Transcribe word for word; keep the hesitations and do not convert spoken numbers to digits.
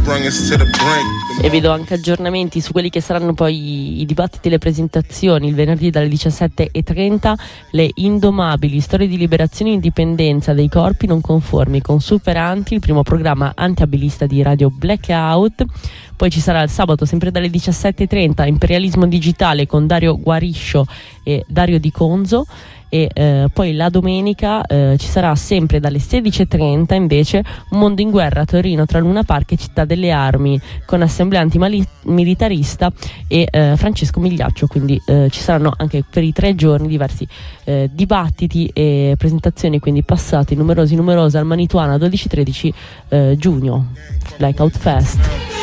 E vedo anche aggiornamenti su quelli che saranno poi i dibattiti e le presentazioni il venerdì dalle diciassette e trenta. Le indomabili storie di liberazione e indipendenza dei corpi non conformi con Super Anti, il primo programma antiabilista di Radio Blackout. Poi ci sarà il sabato sempre dalle diciassette e trenta Imperialismo digitale con Dario Guariscio e Dario Di Conzo. E eh, poi la domenica eh, ci sarà sempre dalle sedici e trenta invece Un mondo in guerra a Torino tra Luna Park e Città delle Armi con assemblea antimilitarista e eh, Francesco Migliaccio, quindi eh, ci saranno anche per i tre giorni diversi eh, dibattiti e presentazioni, quindi passati numerosi numerosi al Manituana dodici tredici eh, giugno Blackout Fest.